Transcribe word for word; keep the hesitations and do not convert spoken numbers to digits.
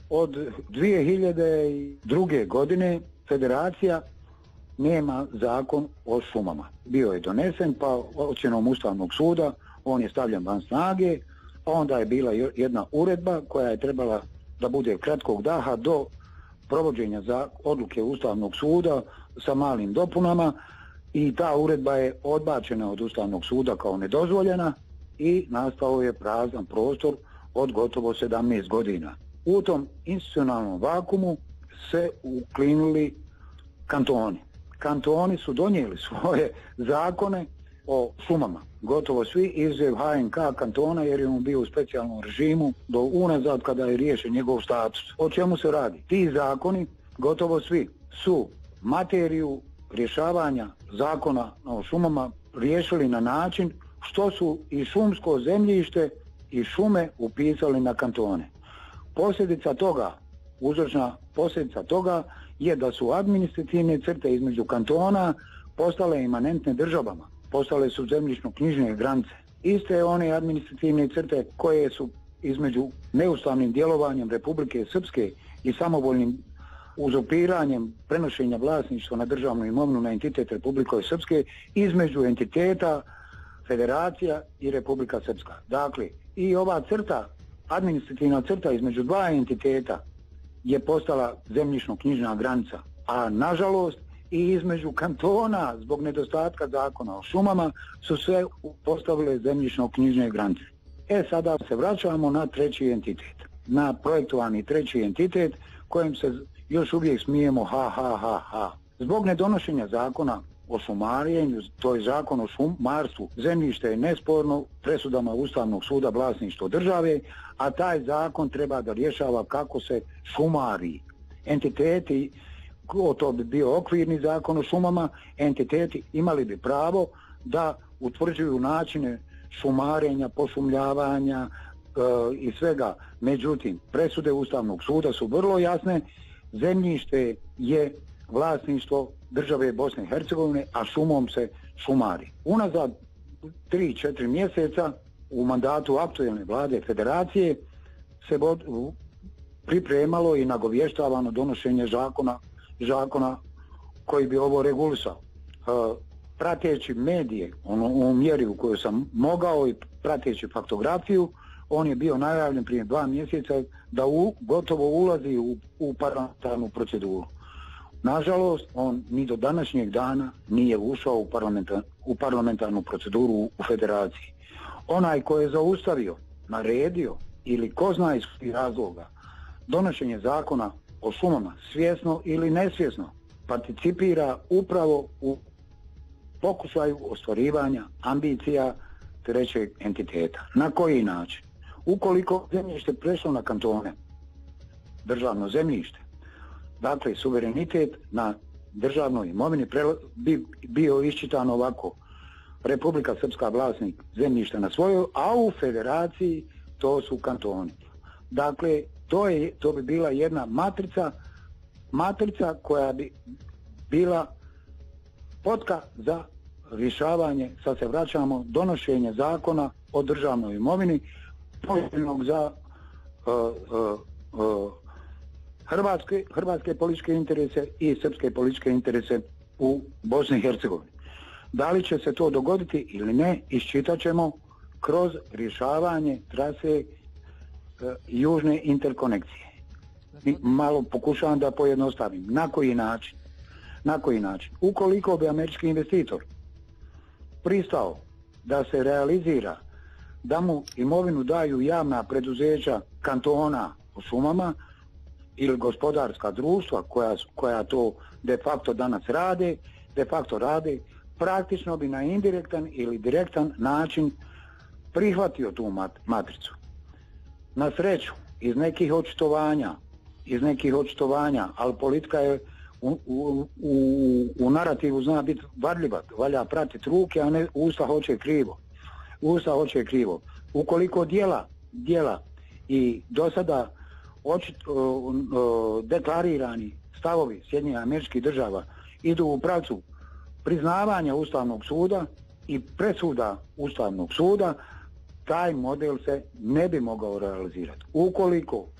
od dvije hiljade druge. godine federacija nema zakon o šumama. Bio je donesen pa ocjenom Ustavnog suda on je stavljen van snage, a onda je bila jedna uredba koja je trebala da bude kratkog daha do provođenja za odluke Ustavnog suda sa malim dopunama i ta uredba je odbačena od Ustavnog suda kao nedozvoljena i nastao je prazan prostor od gotovo sedamnaest godina. U tom institucionalnom vakumu se uklinuli kantoni. Kantoni su donijeli svoje zakone o šumama. Gotovo svi izuzev H N K kantona jer je on bio u specijalnom režimu do unazad kada je riješen njegov status. O čemu se radi? Ti zakoni, gotovo svi, su materiju rješavanja zakona o šumama riješili na način što su i šumsko zemljište i šume upisali na kantone. Posljedica toga, uzročna posljedica toga je da su administrativne crte između kantona postale imanentne državama. Postale su zemljišno-knjižne granice. Iste one administrativne crte koje su između neustavnim djelovanjem Republike Srpske i samovoljnim uzurpiranjem prenošenja vlasništva na državnu imovinu na entitet Republike Srpske između entiteta Federacija i Republika Srpska. Dakle, i ova crta, administrativna crta između dva entiteta je postala zemljišno-knjižna granica, a nažalost i između kantona zbog nedostatka zakona o šumama su sve postavile zemljišno-knjižne granice. E sada se vraćamo na treći entitet, na projektovani treći entitet kojem se još uvijek smijemo ha ha ha ha. Zbog nedonošenja zakona o šumarenju, to je zakon o šumarstvu, zemljište je nesporno presudama Ustavnog suda vlasništvo države, a taj zakon treba da rješava kako se šumari. Entiteti, to bi bio okvirni zakon o šumama, entiteti imali bi pravo da utvrđuju načine šumarenja, pošumljavanja e, i svega. Međutim, presude Ustavnog suda su vrlo jasne, zemljište je vlasništvo države Bosne i Hercegovine, a šumom se šumari. Unazad tri četiri mjeseca u mandatu aktuelne vlade Federacije se bod, pripremalo i nagovještavano donošenje zakona, zakona koji bi ovo regulisao. E, prateći medije ono, u mjeri u kojoj sam mogao i prateći faktografiju, on je bio najavljen prije dva mjeseca da u, gotovo ulazi u, u parlamentarnu proceduru. Nažalost, on ni do današnjeg dana nije ušao u, parlamentar, u parlamentarnu proceduru u Federaciji. Onaj ko je zaustavio, naredio ili ko zna iz razloga donošenje zakona o šumama svjesno ili nesvjesno participira upravo u pokušaju ostvarivanja ambicija trećeg entiteta. Na koji način? Ukoliko zemljište prešlo na kantone, državno zemljište, dakle suverenitet na državnoj imovini bi bio iščitan ovako: Republika Srpska vlasnik zemljišta na svojoj, a u Federaciji to su kantoni. Dakle, to, je, to bi bila jedna matrica, matrica koja bi bila potka za rješavanje, sad se vraćamo, donošenje zakona o državnoj imovini poželjnog za uh, uh, uh, hrvatske, hrvatske političke interese i srpske političke interese u Bosni i Hercegovini. Da li će se to dogoditi ili ne, iščitat ćemo kroz rješavanje trase uh, južne interkonekcije. I malo pokušavam da pojednostavim. Na koji način? Na koji način? Ukoliko bi američki investitor pristao da se realizira, da mu imovinu daju javna preduzeća kantona o šumama ili gospodarska društva koja, koja to de facto danas rade, de facto rade, praktično bi na indirektan ili direktan način prihvatio tu matricu. Na sreću, iz nekih očitovanja, iz nekih očitovanja, ali politika je u, u, u, u narativu zna biti varljiva, valja pratiti ruke, a ne usta hoće krivo. Usta hoće krivo. Ukoliko dijela, dijela i do sada očit, o, o, deklarirani stavovi Sjedinjenih Američkih Država idu u pravcu priznavanja Ustavnog suda i presuda Ustavnog suda, taj model se ne bi mogao realizirati. Ukoliko